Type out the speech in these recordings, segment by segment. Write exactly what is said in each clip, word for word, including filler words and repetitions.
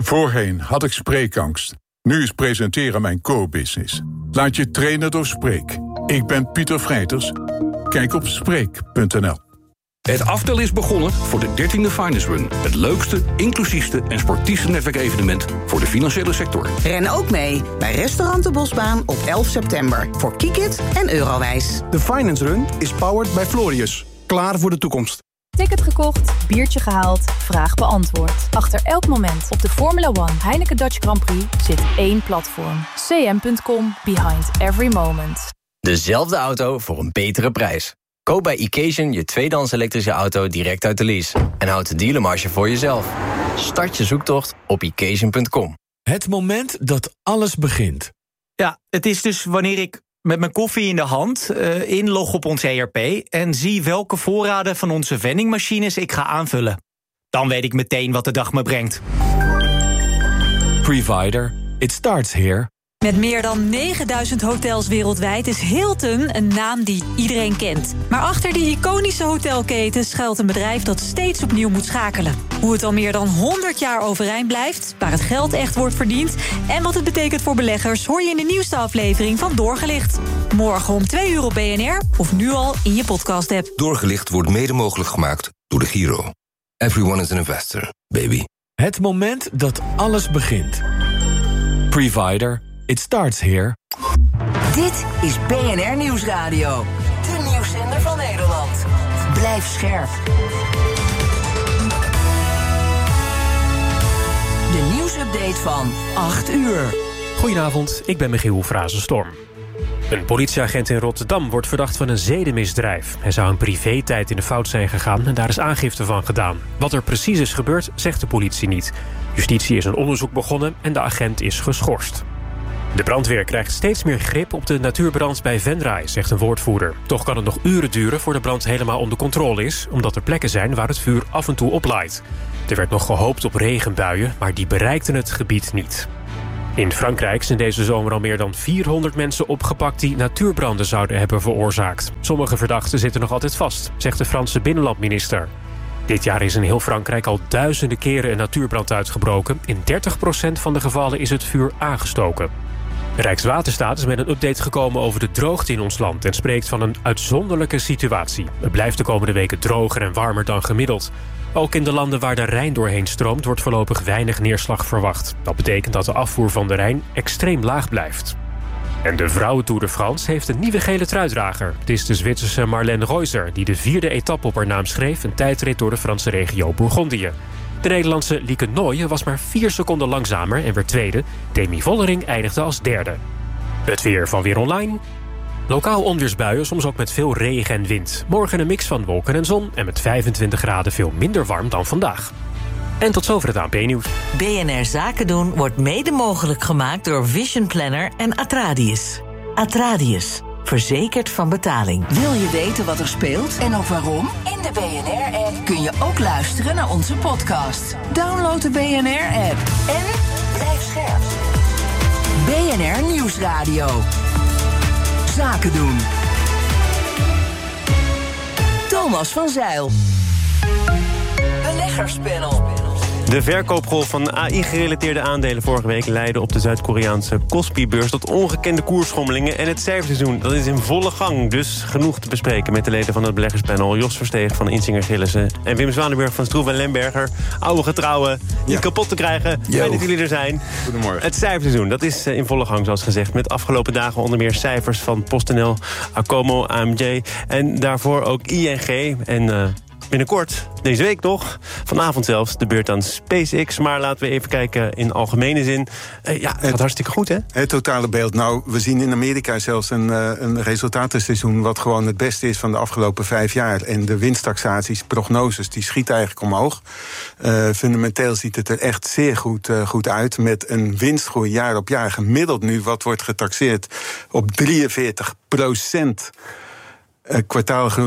Voorheen had ik spreekangst. Nu is presenteren mijn core-business. Laat je trainen door Spreek. Ik ben Pieter Vrijters. Kijk op spreek punt n l. Het aftel is begonnen voor de dertiende Finance Run. Het leukste, inclusiefste en sportiefste netwerkevenement voor de financiële sector. Ren ook mee bij Restaurant de Bosbaan op elf september. Voor Kikit en Eurowijs. De Finance Run is powered by Florius. Klaar voor de toekomst. Ticket gekocht, biertje gehaald, vraag beantwoord. Achter elk moment op de Formula One Heineken Dutch Grand Prix zit één platform. c m punt com, behind every moment. Dezelfde auto voor een betere prijs. Koop bij Occasion je tweedehands elektrische auto direct uit de lease. En houd de dealermarge voor jezelf. Start je zoektocht op occasion punt com. Het moment dat alles begint. Ja, het is dus wanneer ik met mijn koffie in de hand uh, inlog op ons E R P... en zie welke voorraden van onze vendingmachines ik ga aanvullen. Dan weet ik meteen wat de dag me brengt. Provider. It starts here. Met meer dan negenduizend hotels wereldwijd is Hilton een naam die iedereen kent. Maar achter die iconische hotelketen schuilt een bedrijf dat steeds opnieuw moet schakelen. Hoe het al meer dan honderd jaar overeind blijft, waar het geld echt wordt verdiend en wat het betekent voor beleggers hoor je in de nieuwste aflevering van Doorgelicht. Morgen om twee uur op B N R of nu al in je podcast-app. Doorgelicht wordt mede mogelijk gemaakt door de Giro. Everyone is an investor, baby. Het moment dat alles begint. Provider. It starts here. Dit is B N R Nieuwsradio. De nieuwszender van Nederland. Blijf scherp. De nieuwsupdate van acht uur. Goedenavond, ik ben Michiel Frazenstorm. Een politieagent in Rotterdam wordt verdacht van een zedenmisdrijf. Hij zou een privé-tijd in de fout zijn gegaan en daar is aangifte van gedaan. Wat er precies is gebeurd, zegt de politie niet. Justitie is een onderzoek begonnen en de agent is geschorst. De brandweer krijgt steeds meer grip op de natuurbrand bij Venray, zegt een woordvoerder. Toch kan het nog uren duren voor de brand helemaal onder controle is, omdat er plekken zijn waar het vuur af en toe oplaait. Er werd nog gehoopt op regenbuien, maar die bereikten het gebied niet. In Frankrijk zijn deze zomer al meer dan vierhonderd mensen opgepakt die natuurbranden zouden hebben veroorzaakt. Sommige verdachten zitten nog altijd vast, zegt de Franse binnenlandminister. Dit jaar is in heel Frankrijk al duizenden keren een natuurbrand uitgebroken. In dertig procent van de gevallen is het vuur aangestoken. Rijkswaterstaat is met een update gekomen over de droogte in ons land en spreekt van een uitzonderlijke situatie. Het blijft de komende weken droger en warmer dan gemiddeld. Ook in de landen waar de Rijn doorheen stroomt wordt voorlopig weinig neerslag verwacht. Dat betekent dat de afvoer van de Rijn extreem laag blijft. En de Vrouwentour de France heeft een nieuwe gele truidrager. Het is de Zwitserse Marlène Reuser die de vierde etappe op haar naam schreef, een tijdrit door de Franse regio Bourgondië. De Nederlandse Lieke Nooijen was maar vier seconden langzamer en werd tweede. Demi Vollering eindigde als derde. Het weer van Weer Online. Lokaal onweersbuien, soms ook met veel regen en wind. Morgen een mix van wolken en zon en met vijfentwintig graden veel minder warm dan vandaag. En tot zover het A N P-nieuws. B N R Zaken doen wordt mede mogelijk gemaakt door Vision Planner en Atradius. Atradius. Verzekerd van betaling. Wil je weten wat er speelt en ook waarom? In de B N R-app kun je ook luisteren naar onze podcast. Download de B N R-app en blijf scherp. B N R Nieuwsradio. Zaken doen. Thomas van Zeil. Beleggerspanel. De verkoopgolf van A I-gerelateerde aandelen vorige week leidde op de Zuid-Koreaanse Kospi-beurs tot ongekende koersschommelingen. En het cijferseizoen dat is in volle gang. Dus genoeg te bespreken met de leden van het beleggerspanel. Jos Versteeg van Insinger Gillissen en Wim Zwanenburg van Stroef en Lemberger. Oude getrouwen, niet ja. kapot te krijgen. Fijn dat jullie er zijn. Goedemorgen. Het cijferseizoen dat is in volle gang, zoals gezegd. Met afgelopen dagen onder meer cijfers van PostNL, Acomo, A M J en daarvoor ook I N G en... Uh, Binnenkort, deze week nog, vanavond zelfs, de beurt aan SpaceX. Maar laten we even kijken in algemene zin. Uh, ja, het gaat hartstikke goed, hè? Het totale beeld. Nou, we zien in Amerika zelfs een, uh, een resultatenseizoen... wat gewoon het beste is van de afgelopen vijf jaar. En de winsttaxaties, prognoses, die schieten eigenlijk omhoog. Uh, fundamenteel ziet het er echt zeer goed, uh, goed uit. Met een winstgroei jaar op jaar. Gemiddeld nu, wat wordt getaxeerd op drieënveertig procent... Uh, kwartaalgroei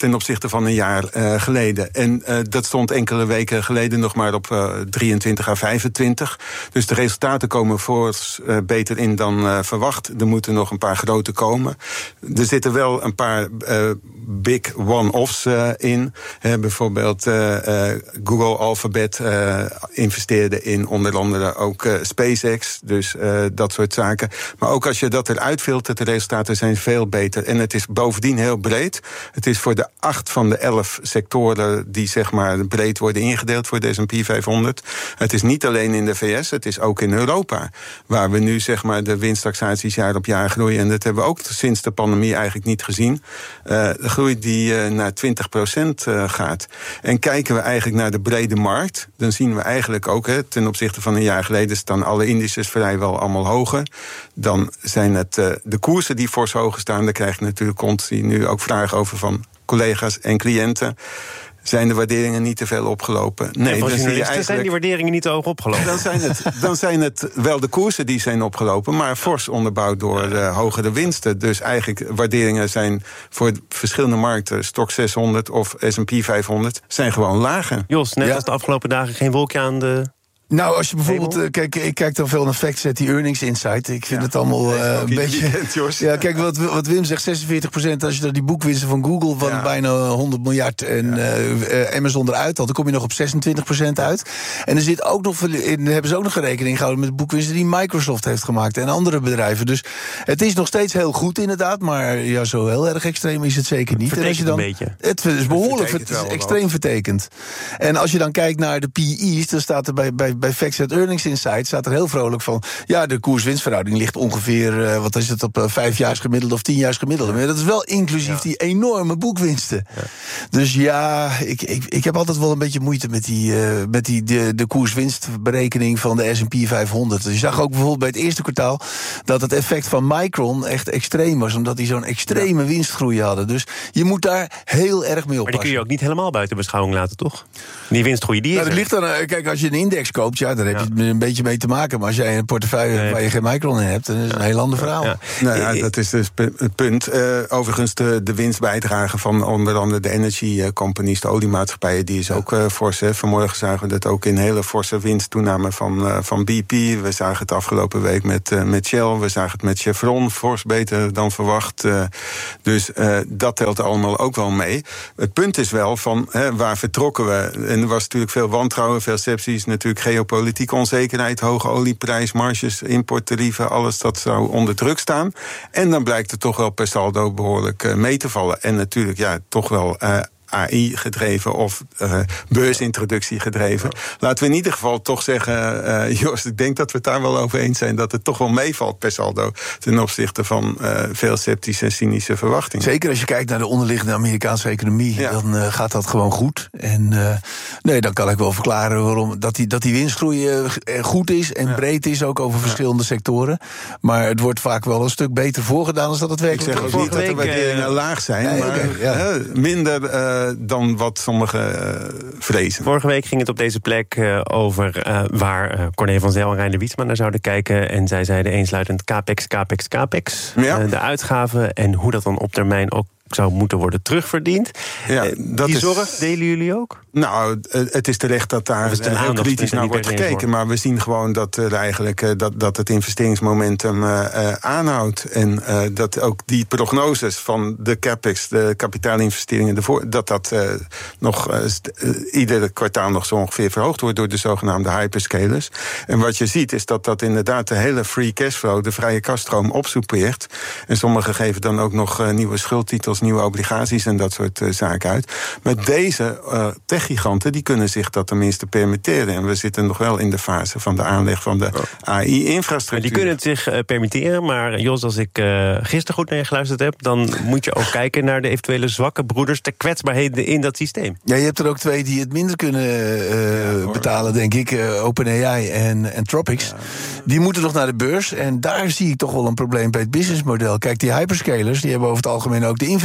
ten opzichte van een jaar uh, geleden. En uh, dat stond enkele weken geleden nog maar op uh, drieëntwintig à vijfentwintig. Dus de resultaten komen voorts uh, beter in dan uh, verwacht. Er moeten nog een paar grote komen. Er zitten wel een paar uh, big one-offs uh, in. Uh, bijvoorbeeld uh, uh, Google Alphabet uh, investeerde in onder andere ook uh, SpaceX. Dus uh, dat soort zaken. Maar ook als je dat eruit filtert, de resultaten zijn veel beter. En het is bovendien heel breed. Het is voor de acht van de elf sectoren die zeg maar breed worden ingedeeld voor de S en P vijfhonderd. Het is niet alleen in de V S, het is ook in Europa. Waar we nu zeg maar de winsttaxaties jaar op jaar groeien. En dat hebben we ook sinds de pandemie eigenlijk niet gezien. Uh, de groei die uh, naar twintig procent uh, gaat. En kijken we eigenlijk naar de brede markt, dan zien we eigenlijk ook, hè, ten opzichte van een jaar geleden staan alle indices vrijwel allemaal hoger. Dan zijn het uh, de koersen die fors hoger staan. Daar krijg je natuurlijk continu ook vragen over van collega's en cliënten. Zijn de waarderingen niet te veel opgelopen? Nee, dan zie je eigenlijk, zijn die waarderingen niet te hoog opgelopen. Dan zijn, het, dan zijn het wel de koersen die zijn opgelopen, maar fors onderbouwd door uh, hogere winsten. Dus eigenlijk waarderingen zijn voor verschillende markten, Stock zeshonderd of S en P vijfhonderd, zijn gewoon lager. Jos, net ja. als de afgelopen dagen geen wolkje aan de... Nou, als je bijvoorbeeld, uh, kijk, ik kijk dan veel naar FactSet, die earnings insight. Ik vind ja, het allemaal uh, een beetje... Weekend, ja, kijk, wat, wat Wim zegt, zesenveertig procent. Als je dan die boekwinsten van Google van ja. bijna honderd miljard en ja. uh, Amazon eruit haalt, dan kom je nog op zesentwintig procent uit. En er zit ook nog, in, hebben ze ook nog een rekening gehouden met de boekwinsten die Microsoft heeft gemaakt en andere bedrijven. Dus het is nog steeds heel goed inderdaad, maar ja, zo heel erg extreem is het zeker niet. Vertekent en als je dan, een beetje. Het is behoorlijk, het, het is extreem vertekend. En als je dan kijkt naar de P E's, dan staat er bij, bij, bij FactSet Earnings Insight staat er heel vrolijk van, ja, de koers-winstverhouding ligt ongeveer, uh, wat is het, op uh, vijfjaars gemiddelde of tienjaars gemiddelde. Maar dat is wel inclusief ja. die enorme boekwinsten. Ja. Dus ja, ik, ik, ik heb altijd wel een beetje moeite met die, uh, met die de, de koers-winstberekening van de S en P vijfhonderd. Dus je zag ook bijvoorbeeld bij het eerste kwartaal dat het effect van Micron echt extreem was, omdat die zo'n extreme ja. winstgroei hadden. Dus je moet daar heel erg mee oppassen. Maar die kun je ook niet helemaal buiten beschouwing laten, toch? Die winstgroei, die is nou, dat ligt dan, uh, kijk, als je een index koopt, ja, dan heb je ja. er een beetje mee te maken. Maar als jij een portefeuille nee. waar je geen Micron in hebt, dan is het een heel ander verhaal. Ja. Nou ja, dat is dus het punt. Uh, overigens, de, de winstbijdrage van onder andere de energy companies, de oliemaatschappijen, die is ook uh, fors. Hè. Vanmorgen zagen we dat ook in hele forse winsttoename van, uh, van B P. We zagen het afgelopen week met, uh, met Shell. We zagen het met Chevron, fors beter dan verwacht. Uh, dus uh, dat telt allemaal ook wel mee. Het punt is wel van, hè, waar vertrokken we? En er was natuurlijk veel wantrouwen, veel scepties, natuurlijk geopolitieke onzekerheid, hoge olieprijs, marges, importtarieven, alles dat zou onder druk staan. En dan blijkt het toch wel per saldo behoorlijk uh, mee te vallen. En natuurlijk, ja, toch wel Uh, A I gedreven of uh, beursintroductie gedreven. Laten we in ieder geval toch zeggen, uh, Jos, ik denk dat we het daar wel over eens zijn, dat het toch wel meevalt per saldo ten opzichte van uh, veel sceptische en cynische verwachtingen. Zeker als je kijkt naar de onderliggende Amerikaanse economie, ja. dan uh, gaat dat gewoon goed. En uh, nee, dan kan ik wel verklaren waarom dat die, dat die winstgroei uh, goed is en ja. breed is, ook over verschillende ja. sectoren. Maar het wordt vaak wel een stuk beter voorgedaan dan dat het werkelijk is. Ik zeg ook niet dat de waarderingen uh, laag zijn, nee, maar okay, ja. uh, minder Uh, dan wat sommigen uh, vrezen. Vorige week ging het op deze plek uh, over uh, waar uh, Corné van Zijl en Reiner Wietsma naar zouden kijken. En zij zeiden eensluidend capex, capex, capex. Ja. Uh, de uitgaven en hoe dat dan op termijn ook zou moeten worden terugverdiend. Ja, dat Die is, zorg delen jullie ook? Nou, het is terecht dat daar heel kritisch naar wordt gekeken. Maar we zien gewoon dat er eigenlijk dat, dat het investeringsmomentum uh, uh, aanhoudt. En uh, dat ook die prognoses van de capex, de kapitaalinvesteringen, de voor, dat dat uh, nog uh, uh, iedere kwartaal nog zo ongeveer verhoogd wordt door de zogenaamde hyperscalers. En wat je ziet is dat dat inderdaad de hele free cashflow, de vrije kaststroom, opsoepeert. En sommigen geven dan ook nog uh, nieuwe schuldtitels, nieuwe obligaties en dat soort uh, zaken uit. Maar deze uh, techgiganten, die kunnen zich dat tenminste permitteren. En we zitten nog wel in de fase van de aanleg van de A I-infrastructuur. Die kunnen het zich uh, permitteren, maar Jos, als ik uh, gisteren goed naar je geluisterd heb, dan moet je ook kijken naar de eventuele zwakke broeders, de kwetsbaarheden in dat systeem. Ja, je hebt er ook twee die het minder kunnen uh, ja, betalen, denk ik. Uh, OpenAI en Anthropics. Ja. Die moeten nog naar de beurs. En daar zie ik toch wel een probleem bij het businessmodel. Kijk, die hyperscalers, die hebben over het algemeen ook de investeringen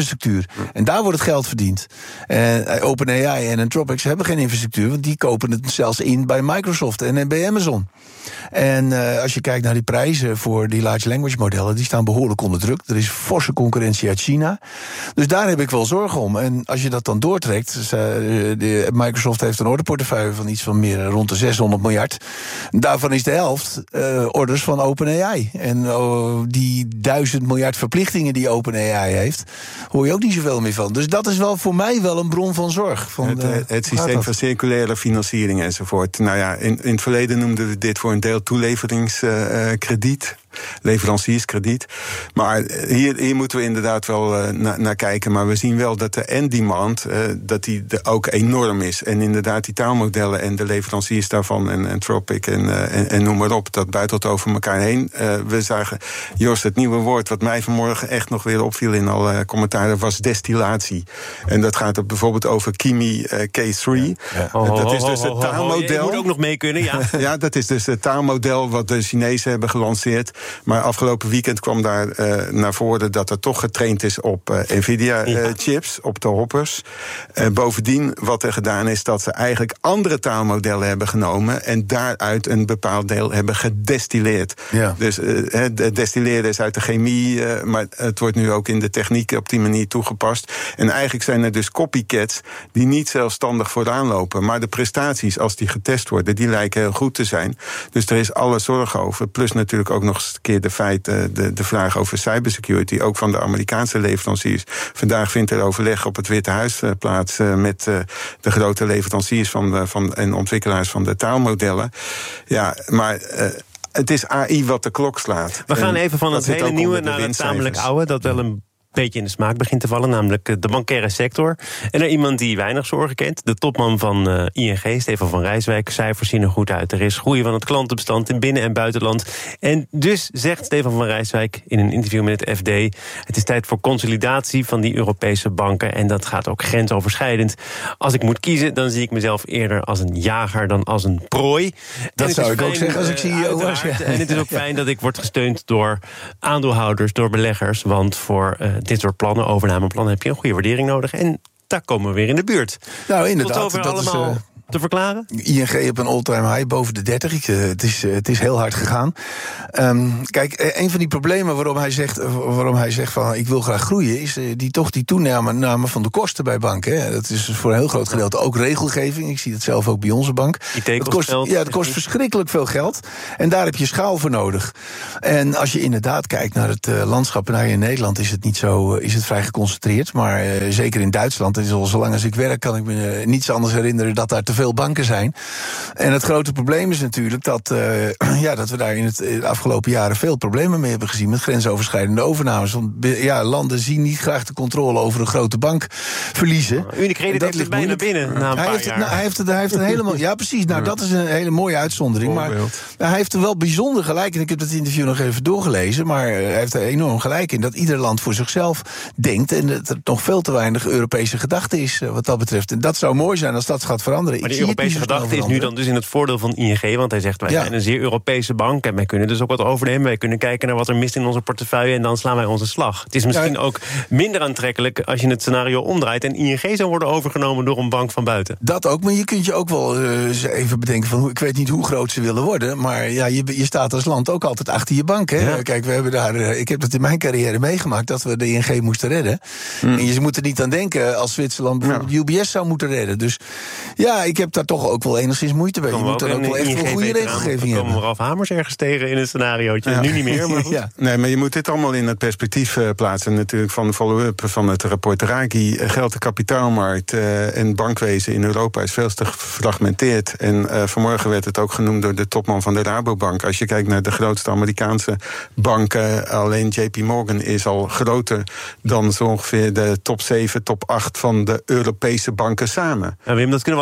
infrastructuur. En daar wordt het geld verdiend. En OpenAI en Anthropic hebben geen infrastructuur, want die kopen het zelfs in bij Microsoft en bij Amazon. En uh, als je kijkt naar die prijzen voor die large language modellen, die staan behoorlijk onder druk. Er is forse concurrentie uit China. Dus daar heb ik wel zorgen om. En als je dat dan doortrekt, dus, uh, de, Microsoft heeft een orderportefeuille van iets van meer rond de zeshonderd miljard. Daarvan is de helft uh, orders van OpenAI. En uh, die duizend miljard verplichtingen die OpenAI heeft, hoor je ook niet zoveel meer van. Dus dat is wel voor mij wel een bron van zorg. Van, het, uh, het systeem van circulaire financiering enzovoort. Nou ja, in, in het verleden noemden we dit voor een deel toeleveringskrediet. Uh, leverancierskrediet. Maar hier, hier moeten we inderdaad wel uh, na, naar kijken. Maar we zien wel dat de end-demand uh, dat die de ook enorm is. En inderdaad die taalmodellen en de leveranciers daarvan en Anthropic en, uh, en, en noem maar op, dat buitelt over elkaar heen. Uh, we zagen, Jos, het nieuwe woord wat mij vanmorgen echt nog weer opviel in alle commentaren was destillatie. En dat gaat er bijvoorbeeld over Kimi uh, K drie. Ja. Ja. Uh, dat is dus het taalmodel. Je moet ook nog mee kunnen, ja. Ja, dat is dus het taalmodel wat de Chinezen hebben gelanceerd. Maar afgelopen weekend kwam daar uh, naar voren dat er toch getraind is op uh, Nvidia-chips, uh, op de hoppers. Uh, bovendien, wat er gedaan is, dat ze eigenlijk andere taalmodellen hebben genomen en daaruit een bepaald deel hebben gedestilleerd. Ja. Dus uh, het destilleren is uit de chemie, uh, maar het wordt nu ook in de techniek op die manier toegepast. En eigenlijk zijn er dus copycats die niet zelfstandig vooraan lopen, maar de prestaties, als die getest worden, die lijken heel goed te zijn. Dus er is alle zorg over. Plus natuurlijk ook nog eens een keer de feit, de, de vraag over cybersecurity, ook van de Amerikaanse leveranciers. Vandaag vindt er overleg op het Witte Huis plaats met de grote leveranciers van, van, en ontwikkelaars van de taalmodellen. Ja, maar Uh, het is A I wat de klok slaat. We gaan even van het hele nieuwe naar het tamelijk oude, dat wel een beetje in de smaak begint te vallen, namelijk de bankaire sector. En er iemand die weinig zorgen kent, de topman van uh, I N G, Stefan van Rijswijk. Cijfers zien er goed uit. Er is groei van het klantenbestand in binnen- en buitenland. En dus zegt Stefan van Rijswijk in een interview met het F D, het is tijd voor consolidatie van die Europese banken. En dat gaat ook grensoverschrijdend. Als ik moet kiezen, dan zie ik mezelf eerder als een jager dan als een prooi. Dat zou ik fijn, ook zeggen als ik C E O was. Ja. En het is ook fijn dat ik word gesteund door aandeelhouders, door beleggers. Want voor uh, dit soort plannen, overnameplannen, heb je een goede waardering nodig. En daar komen we weer in de buurt. Nou, inderdaad. Tot over dat allemaal is, uh... te verklaren? I N G op een all-time high, boven de dertig. Ik, uh, het, is, uh, het is heel hard gegaan. Um, kijk, uh, een van die problemen waarom hij zegt, uh, waarom hij zegt van ik wil graag groeien, is uh, die toch die toename van de kosten bij banken. Hè. Dat is voor een heel groot gedeelte ook regelgeving. Ik zie het zelf ook bij onze bank. Het kost, geld, ja, het kost verschrikkelijk veel geld. En daar heb je schaal voor nodig. En als je inderdaad kijkt naar het uh, landschap, nou in Nederland is het niet zo, uh, is het vrij geconcentreerd. Maar uh, zeker in Duitsland, het is al zolang als ik werk, kan ik me uh, niets anders herinneren dat daar te veel banken zijn. En het grote probleem is natuurlijk dat, uh, ja, dat we daar in het in de afgelopen jaren veel problemen mee hebben gezien met grensoverschrijdende overnames. Want ja, landen zien niet graag de controle over een grote bank verliezen. Unicredit heeft het bijna binnen na een paar hij heeft, jaar. Nou, hij heeft, het, hij heeft een helemaal, ja, precies. Nou, dat is een hele mooie uitzondering. Maar nou, hij heeft er wel bijzonder gelijk. En ik heb dat interview nog even doorgelezen. Maar hij heeft er enorm gelijk in dat ieder land voor zichzelf denkt. En dat er nog veel te weinig Europese gedachte is wat dat betreft. En dat zou mooi zijn als dat gaat veranderen. Maar de Europese gedachte is nu dan dus in het voordeel van I N G. Want hij zegt, wij ja. zijn een zeer Europese bank. En wij kunnen dus ook wat overnemen. Wij kunnen kijken naar wat er mist in onze portefeuille. En dan slaan wij onze slag. Het is misschien ja. ook minder aantrekkelijk als je het scenario omdraait. En I N G zou worden overgenomen door een bank van buiten. Dat ook, maar je kunt je ook wel uh, even bedenken van, ik weet niet hoe groot ze willen worden. Maar ja, je, je staat als land ook altijd achter je bank. Hè? Ja. Kijk, we hebben daar, uh, ik heb dat in mijn carrière meegemaakt, dat we de I N G moesten redden. Mm. En je moet er niet aan denken als Zwitserland bijvoorbeeld ja. U B S zou moeten redden. Dus ja, ik heb daar toch ook wel enigszins moeite bij. Je moet er ook wel echt een goede regelgeving hebben. Komen we Ralf Hamers ergens tegen in een scenariootje. Ja. Nu niet meer, maar goed. Ja. Nee, maar je moet dit allemaal in het perspectief uh, plaatsen. Natuurlijk van de follow-up van het rapport Draghi. Uh, geld de kapitaalmarkt uh, en bankwezen in Europa is veel te gefragmenteerd. En uh, vanmorgen werd het ook genoemd door de topman van de Rabobank. Als je kijkt naar de grootste Amerikaanse banken, alleen J P Morgan is al groter dan zo ongeveer de top zeven, top acht van de Europese banken samen. Ja, Wim, dat kunnen we allemaal wel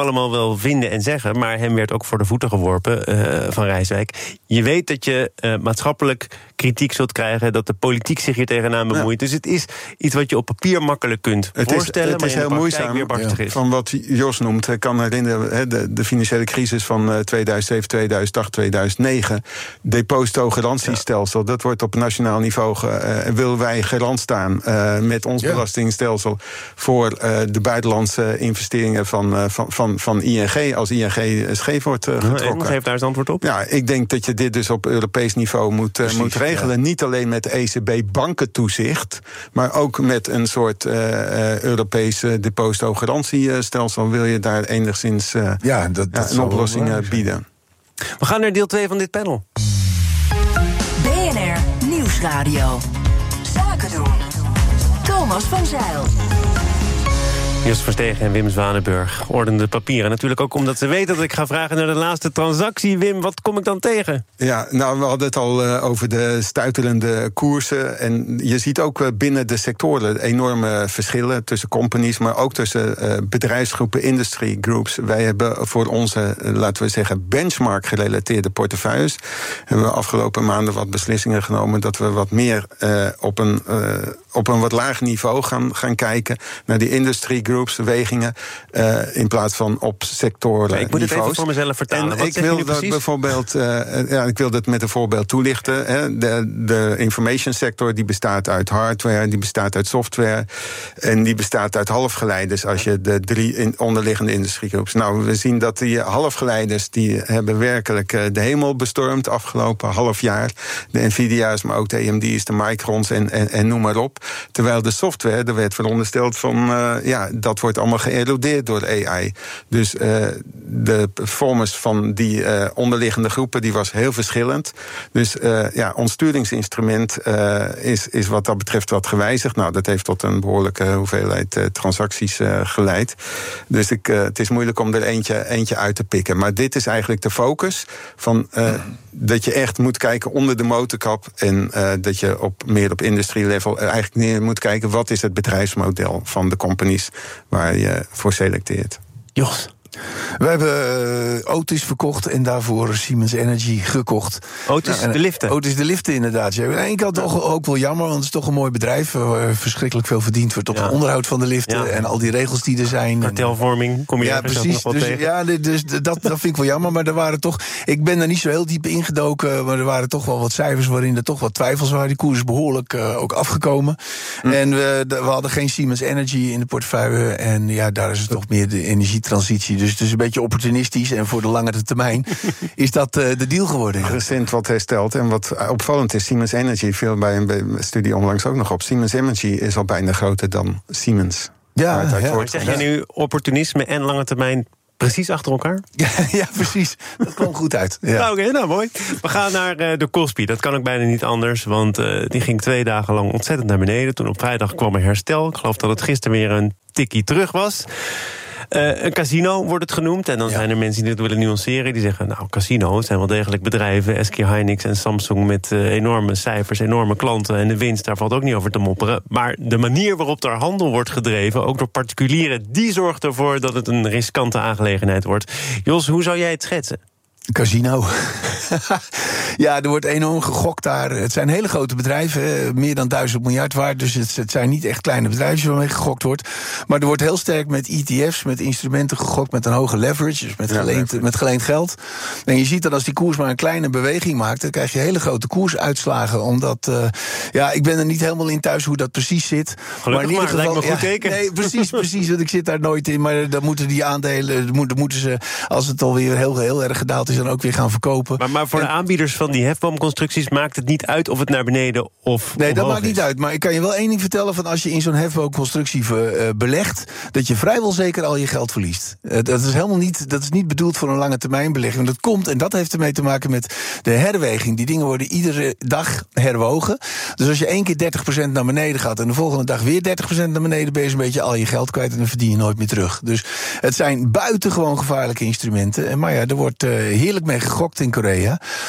wel vinden en zeggen, maar hem werd ook voor de voeten geworpen uh, van Rijswijk. Je weet dat je uh, maatschappelijk kritiek zult krijgen, dat de politiek zich hier tegenaan bemoeit. Ja. Dus het is iets wat je op papier makkelijk kunt het voorstellen, is, het maar is in de heel praktijk moeizaam, weer barstig ja. is. Van wat Jos noemt, ik kan me herinneren, de, de financiële crisis van tweeduizend zeven, tweeduizend acht, tweeduizend negen. Depositogarantiestelsel, ja. dat wordt op nationaal niveau. Uh, willen wij garant staan uh, met ons ja. belastingstelsel voor uh, de buitenlandse investeringen van, uh, van, van, van I N G, als I N G scheef wordt uh, getrokken. En geef daar eens antwoord op. Ja, ik denk dat je dit dus op Europees niveau moet, uh, moet regelen. Ja. Niet alleen met E C B bankentoezicht, maar ook met een soort uh, uh, Europese depositogarantiestelsel. Wil je daar enigszins uh, ja, dat, dat ja, een oplossing uh, bieden. We gaan naar deel twee van dit panel. B N R Nieuwsradio. Zaken doen. Thomas van Zeil. Jos Verstegen en Wim Zwanenburg ordenen de papieren. Natuurlijk ook omdat ze weten dat ik ga vragen naar de laatste transactie. Wim, wat kom ik dan tegen? Ja, nou, we hadden het al uh, over de stuiterende koersen. En je ziet ook uh, binnen de sectoren enorme verschillen tussen companies, maar ook tussen uh, bedrijfsgroepen, industry groups. Wij hebben voor onze, uh, laten we zeggen, benchmark-gerelateerde portefeuilles, hebben we afgelopen maanden wat beslissingen genomen dat we wat meer uh, op een uh, op een wat lager niveau gaan, gaan kijken naar die industry groups, wegingen, uh, in plaats van op sectoren. Ja, ik moet het niveaus. even voor mezelf vertalen. En Wat ik zeg wil je dat bijvoorbeeld, uh, ja, ik wil dat met een voorbeeld toelichten. Hè. De, de information sector die bestaat uit hardware, die bestaat uit software en die bestaat uit halfgeleiders. Als je de drie in onderliggende industriegroups. Nou, we zien dat die halfgeleiders die hebben werkelijk uh, de hemel bestormd afgelopen half jaar. De Nvidia's, maar ook de A M D's, de Microns en, en, en noem maar op. Terwijl de software, er werd verondersteld van, uh, ja, dat wordt allemaal geërodeerd door A I. Dus uh, de performance van die uh, onderliggende groepen, die was heel verschillend. Dus uh, ja, ons sturingsinstrument uh, is, is wat dat betreft wat gewijzigd. Nou, dat heeft tot een behoorlijke hoeveelheid uh, transacties uh, geleid. Dus ik, uh, het is moeilijk om er eentje, eentje uit te pikken. Maar dit is eigenlijk de focus van uh, dat je echt moet kijken onder de motorkap en uh, dat je op meer op industry level uh, eigenlijk neer moet kijken wat is het bedrijfsmodel van de companies waar je voor selecteert. Jos. We hebben uh, Otis verkocht en daarvoor Siemens Energy gekocht. Otis nou, de liften? Otis de liften, inderdaad. Ja. Aan de ene kant toch ook wel jammer, want het is toch een mooi bedrijf waar verschrikkelijk veel verdiend wordt op ja. het onderhoud van de liften ja. en al die regels die er zijn. Kartelvorming, kom je ja, precies. Nog wel dus, tegen? Ja, dus dat, dat vind ik wel jammer, maar er waren toch. Ik ben er niet zo heel diep ingedoken, maar er waren toch wel wat cijfers waarin er toch wat twijfels waren. Die koers is behoorlijk uh, ook afgekomen. Hm. En we, we hadden geen Siemens Energy in de portefeuille en ja, daar is het toch meer de energietransitie. Dus het is een beetje opportunistisch en voor de langere termijn is dat uh, de deal geworden. Ja. Recent wat hersteld en wat opvallend is, Siemens Energy viel bij een studie onlangs ook nog op. Siemens Energy is al bijna groter dan Siemens. Ja, ja. Maar zeg je nu opportunisme en lange termijn precies achter elkaar? Ja, ja precies. Dat kwam goed uit. Ja. Nou, oké, okay, nou mooi. We gaan naar uh, de Kospi. Dat kan ook bijna niet anders, want uh, die ging twee dagen lang ontzettend naar beneden. Toen op vrijdag kwam er herstel. Ik geloof dat het gisteren weer een tikkie terug was. Uh, een casino wordt het genoemd. En dan ja. zijn er mensen die dit willen nuanceren. Die zeggen, nou, casino, het zijn wel degelijk bedrijven. S K Hynix en Samsung met uh, enorme cijfers, enorme klanten. En de winst, daar valt ook niet over te mopperen. Maar de manier waarop daar handel wordt gedreven, ook door particulieren, die zorgt ervoor dat het een riskante aangelegenheid wordt. Jos, hoe zou jij het schetsen? Casino. Ja, er wordt enorm gegokt daar. Het zijn hele grote bedrijven, meer dan duizend miljard waard. Dus het, het zijn niet echt kleine bedrijven waarmee gegokt wordt. Maar er wordt heel sterk met E T F's, met instrumenten gegokt met een hoge leverage, dus met, ja, geleend, leverage. met geleend geld. En je ziet dat als die koers maar een kleine beweging maakt, dan krijg je hele grote koersuitslagen. Omdat, uh, ja, ik ben er niet helemaal in thuis hoe dat precies zit. Gelukkig maar in ieder geval, lijkt me goed teken. Ja, nee, precies, precies, want ik zit daar nooit in. Maar dan moeten die aandelen, dan moeten ze, als het alweer heel, heel erg gedaald is, dan ook weer gaan verkopen. Maar, maar voor en, de aanbieders van die hefboomconstructies maakt het niet uit of het naar beneden of nee, dat maakt is. niet uit. Maar ik kan je wel één ding vertellen, van als je in zo'n hefboomconstructie uh, belegt, dat je vrijwel zeker al je geld verliest. Uh, dat is helemaal niet, dat is niet bedoeld voor een lange termijn belegging. Dat komt, en dat heeft ermee te maken met de herweging. Die dingen worden iedere dag herwogen. Dus als je één keer dertig procent naar beneden gaat en de volgende dag weer dertig procent naar beneden, ben je een beetje al je geld kwijt en dan verdien je nooit meer terug. Dus het zijn buitengewoon gevaarlijke instrumenten. Maar ja, er wordt uh, heerlijk mee gegokt in Korea. Nou,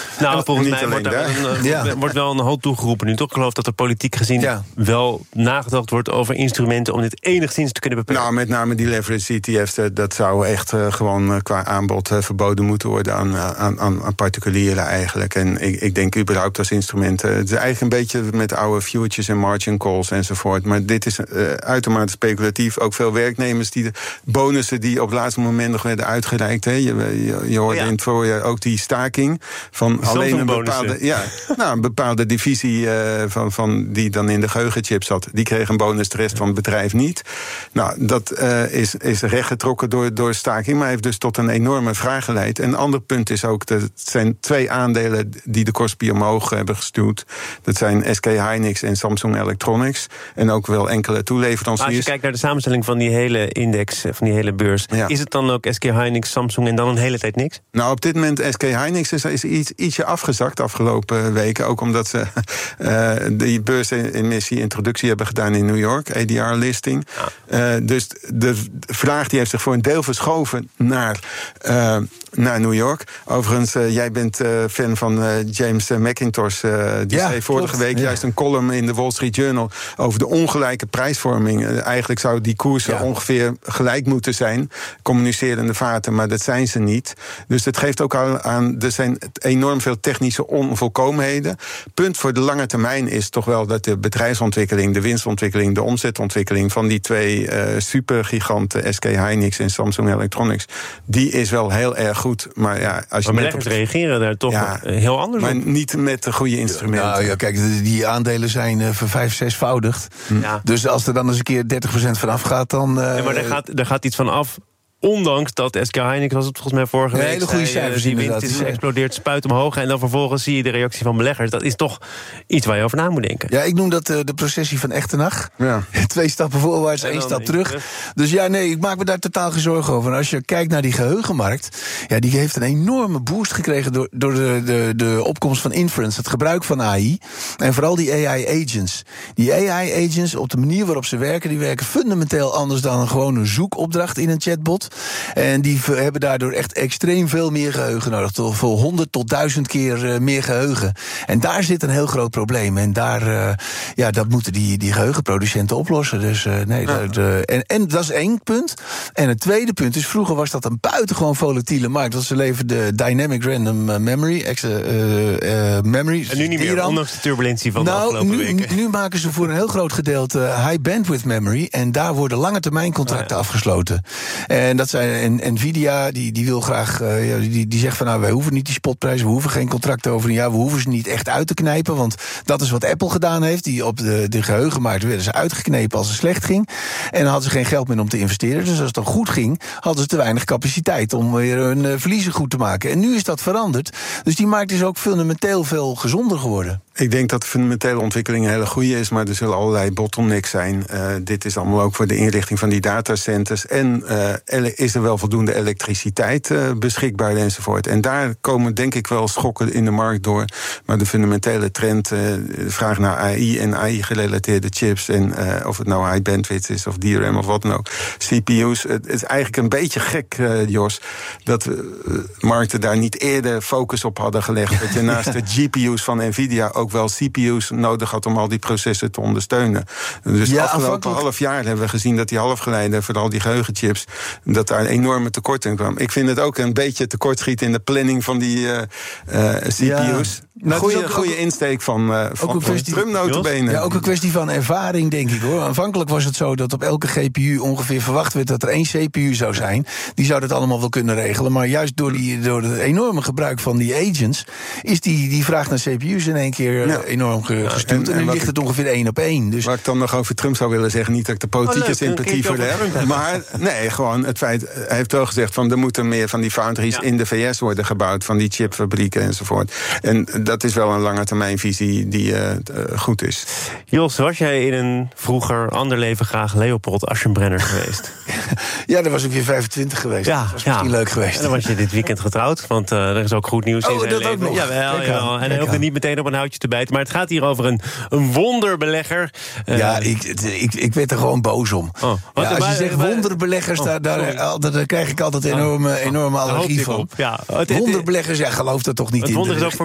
volgens niet mij wordt, alleen daar daar. een, Ja. wordt wel een hoop toegeroepen nu. Toch? Ik geloof dat er politiek gezien Ja. wel nagedacht wordt over instrumenten om dit enigszins te kunnen beperken. Nou, met name die leverage E T F's, dat zou echt uh, gewoon uh, qua aanbod uh, verboden moeten worden aan, aan, aan, aan particulieren eigenlijk. En ik, ik denk überhaupt als instrumenten. Het is eigenlijk een beetje met oude futures en margin calls enzovoort. Maar dit is uh, uitermate speculatief. Ook veel werknemers die de bonussen die op het laatste moment nog werden uitgereikt. Hè. Je, je, je hoorde ja. in het voorjaar ook die staking van alleen een bepaalde, ja, nou, een bepaalde divisie uh, van, van die dan in de geheugenchip zat. Die kreeg een bonus, de rest van het bedrijf niet. Nou, dat uh, is, is rechtgetrokken door, door staking, maar heeft dus tot een enorme vraag geleid. En een ander punt is ook, dat het zijn twee aandelen die de Kospi omhoog hebben gestuurd. Dat zijn S K Hynix en Samsung Electronics. En ook wel enkele toeleveranciers. Maar als je kijkt naar de samenstelling van die hele index, van die hele beurs, ja. is het dan ook S K Hynix, Samsung en dan een hele tijd niks? Nou, op dit moment S K Hynix is, is iets, ietsje afgezakt de afgelopen weken. Ook omdat ze uh, die beursemissie introductie hebben gedaan in New York, A D R-listing. Ja. Uh, dus de vraag die heeft zich voor een deel verschoven naar, uh, naar New York. Overigens, uh, jij bent uh, fan van uh, James McIntosh. Uh, die ja, schreef vorige klopt. week ja. juist een column in de Wall Street Journal over de ongelijke prijsvorming. Uh, eigenlijk zouden die koersen ja. ongeveer gelijk moeten zijn, communicerende vaten, maar dat zijn ze niet. Dus het geeft ook al aan, er zijn enorm veel technische onvolkomenheden. Punt voor de lange termijn is toch wel dat de bedrijfsontwikkeling, de winstontwikkeling, de omzetontwikkeling van die twee uh, supergiganten, S K Hynix en Samsung Electronics, die is wel heel erg goed. Maar ja, als je maar beleggers op... reageren daar toch ja, heel anders maar op. Maar niet met de goede instrumenten. Nou ja, kijk, die aandelen zijn uh, voor vijf, zesvoudigd. Ja. Dus als er dan eens een keer dertig procent vanaf gaat, dan... Uh, ja, maar er gaat, er gaat iets van af. Ondanks dat S K Hynix, was het volgens mij vorige week, hele goede cijfers, die wind is explodeert, spuit omhoog en dan vervolgens zie je de reactie van beleggers. Dat is toch iets waar je over na moet denken. Ja, ik noem dat uh, de processie van Echternach. Ja. Twee stappen voorwaarts, één stap terug. terug. Dus ja, nee, ik maak me daar totaal geen zorgen over. En als je kijkt naar die geheugenmarkt, ja, die heeft een enorme boost gekregen door, door de, de, de opkomst van inference, het gebruik van A I. En vooral die A I-agents. Die A I-agents, op de manier waarop ze werken, die werken fundamenteel anders dan een gewone zoekopdracht in een chatbot. En die hebben daardoor echt extreem veel meer geheugen nodig. Voor honderd tot duizend keer meer geheugen. En daar zit een heel groot probleem. En daar, uh, ja, dat moeten die, die geheugenproducenten oplossen. Dus, uh, nee, ja. de, en, en dat is één punt. En het tweede punt is, vroeger was dat een buitengewoon volatiele markt. Want ze leverden dynamic random memory. Exa, uh, uh, memory. En nu niet meer, ondanks de turbulentie van nou, de afgelopen nu, weken. Nu maken ze voor een heel groot gedeelte high bandwidth memory. En daar worden lange termijn contracten oh, ja. afgesloten. En dat zijn, en Nvidia, die, die wil graag, uh, die, die zegt van nou, wij hoeven niet die spotprijs, we hoeven geen contracten over een jaar, we hoeven ze niet echt uit te knijpen, want dat is wat Apple gedaan heeft. Die op de, de geheugenmarkt werden ze uitgeknepen als het slecht ging. En dan hadden ze geen geld meer om te investeren. Dus als het dan goed ging, hadden ze te weinig capaciteit om weer hun uh, verliezen goed te maken. En nu is dat veranderd. Dus die markt is ook fundamenteel veel gezonder geworden. Ik denk dat de fundamentele ontwikkeling een hele goede is, maar er zullen allerlei bottlenecks zijn. Uh, dit is allemaal ook voor de inrichting van die datacenters. En uh, is er wel voldoende elektriciteit uh, beschikbaar enzovoort. En daar komen denk ik wel schokken in de markt door. Maar de fundamentele trend, uh, de vraag naar A I en A I-gerelateerde chips, en uh, of het nou high bandwidth is of D R M of wat dan ook, C P U's. Het is eigenlijk een beetje gek, uh, Jos, dat we uh, markten daar niet eerder focus op hadden gelegd. Dat je naast de G P U's van Nvidia ook wel C P U's nodig had om al die processen te ondersteunen. Dus ja, afgelopen half jaar hebben we gezien dat die halfgeleiden, vooral die geheugenchips, dat daar een enorme tekort in kwam. Ik vind het ook een beetje tekortschieten in de planning van die uh, uh, C P U's. Ja. Nou, goeie, ook, goeie insteek van, uh, van, van kwestie, Trump notabene. Ja, ook een kwestie van ervaring, denk ik, hoor. Aanvankelijk was het zo dat op elke G P U ongeveer verwacht werd dat er één C P U zou zijn. Die zou dat allemaal wel kunnen regelen. Maar juist door, die, door het enorme gebruik van die agents is die, die vraag naar C P U's in één keer ja. enorm gestuurd. Ja, en, en nu ligt het ongeveer één op één. Dus... Wat ik dan nog over Trump zou willen zeggen, niet dat ik de politieke oh, leuk, sympathie voor heb. Maar nee, gewoon het feit, hij heeft wel gezegd van er moeten meer van die foundries ja. in de V S worden gebouwd, van die chipfabrieken enzovoort. En dat is wel een lange termijnvisie die uh, goed is. Jos, was jij in een vroeger ander leven graag Leopold Aschenbrenner geweest? Ja, daar was ik weer vijfentwintig geweest. Ja, dat was misschien ja. leuk geweest. En dan was je dit weekend getrouwd, want uh, er is ook goed nieuws oh, in zijn dat leven. Ook nog. Jawel, jawel. En hij hoeft er niet meteen op een houtje te bijten. Maar het gaat hier over een, een wonderbelegger. Uh, ja, ik, ik, ik werd er gewoon boos om. Oh. Ja, als je maar, zegt maar, wonderbeleggers, oh, daar, daar, daar krijg ik altijd enorme, enorme allergie van. Ja, het, wonderbeleggers, ja, geloof dat toch niet het in. Het wonder is ook voorbij, hè? Want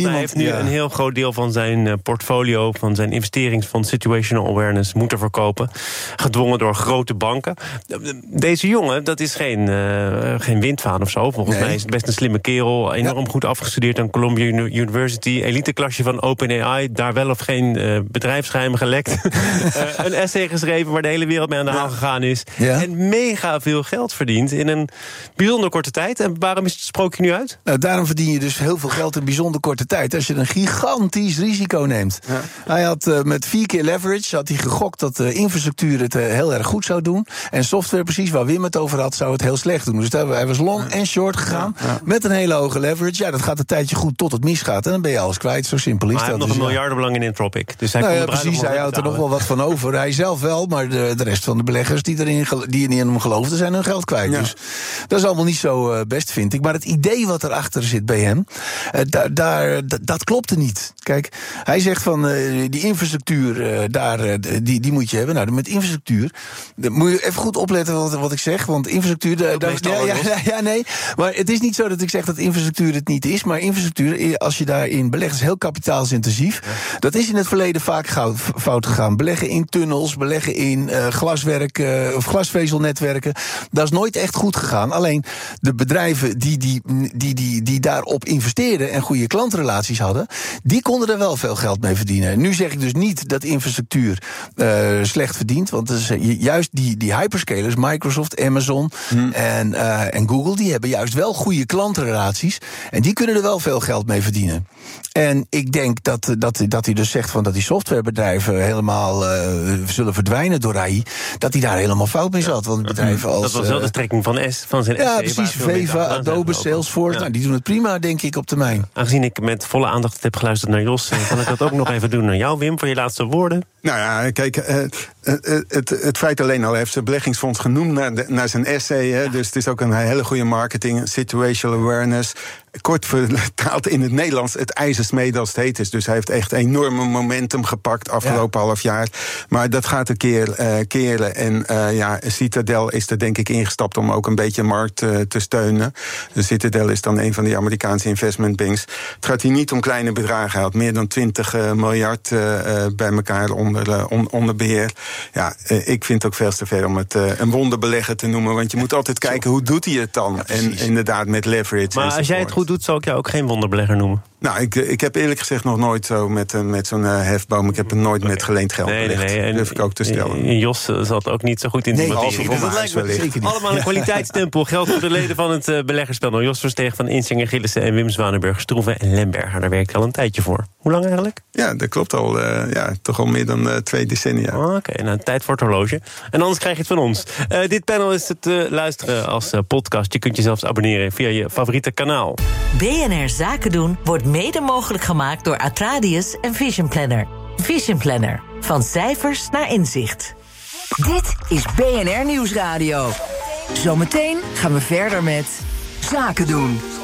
hij heeft nu ja. een heel groot deel van zijn uh, portfolio, van zijn investeringsfonds Situational Awareness moeten verkopen. Gedwongen door grote banken. Deze jongen, dat is geen, uh, geen windvaan of zo. Volgens nee. mij is het best een slimme kerel. Enorm ja. goed afgestudeerd aan Columbia University. Eliteklasje van OpenAI. Daar wel of geen uh, bedrijfsgeheimen gelekt. uh, een essay geschreven waar de hele wereld mee aan de haal gegaan is. Ja. En mega veel geld verdient in een bijzonder korte tijd. En waarom is het sprookje nu uit? Nou, daarom verdien je dus heel veel geld in bijzonder korte tijd. Als je een gigantisch risico neemt. Ja. Hij had uh, met vier keer leverage had hij gegokt dat de uh, infrastructuur het uh, heel erg goed zou doen. En software, precies waar Wim het over had, zou het heel slecht doen. Dus daar, hij was long ja. en short gegaan. Ja. Ja. Met een hele hoge leverage. Ja, dat gaat een tijdje goed tot het misgaat. En dan ben je alles kwijt. Zo simpel is maar dat. Hij heeft nog een miljardenbelang in Anthropic. Dus hij nou kon ja, precies, hij houdt er nog wel wat van over. Hij zelf wel, maar de, de rest van de beleggers die erin die in hem geloofden, zijn hun geld kwijt. Ja. Dus dat is allemaal niet zo uh, best, vind ik. Maar het idee wat erachter zit bij hem, uh, daar, daar, d- dat klopte niet. Kijk, hij zegt van uh, die infrastructuur, uh, daar, uh, die, die moet je hebben. Nou, met infrastructuur, dan moet je even goed opletten wat, wat ik zeg. Want infrastructuur, daar, daar, ja, ja, ja, ja, nee. Maar het is niet zo dat ik zeg dat infrastructuur het niet is. Maar infrastructuur, als je daarin belegt, is heel kapitaalsintensief. Ja. Dat is in het verleden vaak fout gegaan. Beleggen in tunnels, beleggen in uh, glaswerk, uh, of glasvezelnetwerken. Dat is nooit echt goed gegaan. Alleen de bedrijven die, die, die, die, die daarop investeerden en goede klantrelaties hadden, die konden er wel veel geld mee verdienen. Nu zeg ik dus niet dat infrastructuur uh, slecht verdient. Want het is juist die, die hyperscalers, Microsoft, Amazon hmm. en, uh, en Google, die hebben juist wel goede klantrelaties. En die kunnen er wel veel geld mee verdienen. En ik denk dat, dat, dat hij dus zegt van dat die softwarebedrijven helemaal uh, zullen verdwijnen door A I. Dat hij daar helemaal fout mee zat. Want bedrijven als, dat was wel de strekking van, S, van zijn ja, precies. Veva, Adobe, Salesforce. Ja. Nou, die doen het prima, denk ik, op termijn. Aangezien ik met volle aandacht heb geluisterd naar Jos, kan ik dat ook nog even doen naar jou, Wim, voor je laatste woorden. Nou ja, kijk, uh, uh, het, het feit alleen al, hij heeft zijn beleggingsfonds genoemd naar, de, naar zijn essay. Hè, ja. Dus het is ook een hele goede marketing, situational awareness. Kort vertaald in het Nederlands, het ijzersmede als het heet is. Dus hij heeft echt enorme momentum gepakt afgelopen ja. half jaar. Maar dat gaat een keer uh, keren. En uh, ja, Citadel is er denk ik ingestapt om ook een beetje de markt uh, te steunen. De Citadel is dan een van die Amerikaanse investment banks. Het gaat hier niet om kleine bedragen. Hij had meer dan twintig uh, miljard uh, uh, bij elkaar onder, uh, on, onder beheer. Ja, uh, ik vind het ook veel te ver om het uh, een wonderbelegger te noemen. Want je moet altijd kijken, hoe doet hij het dan? Ja, en inderdaad met leverage. Maar als jij het goed doet, zou ik jou ook geen wonderbelegger noemen. Nou, ik, ik heb eerlijk gezegd nog nooit zo met, uh, met zo'n uh, hefboom. Ik heb het nooit okay. met geleend geld nee, belegd. Nee, nee. durf ik ook te stellen. En Jos zat ook niet zo goed in die nee, materie. Dus dat lijkt me zeker niet. Allemaal een kwaliteitstempel. Geldt voor de leden van het uh, beleggerspel. Nou, Jos Versteeg van Insinger Gillissen en Wim Zwanenburg, Stroeven en Lemberger. Daar werk ik al een tijdje voor. Hoe lang eigenlijk? Ja, dat klopt al. Uh, ja, toch al meer dan uh, twee decennia. Oh, Oké, okay, nou, tijd voor het horloge. En anders krijg je het van ons. Uh, dit panel is te uh, luisteren als uh, podcast. Je kunt je zelfs abonneren via je favoriete kanaal. B N R Zaken doen wordt mede mogelijk gemaakt door Atradius en Vision Planner. Vision Planner. Van cijfers naar inzicht. Dit is B N R Nieuwsradio. Zometeen gaan we verder met Zaken doen.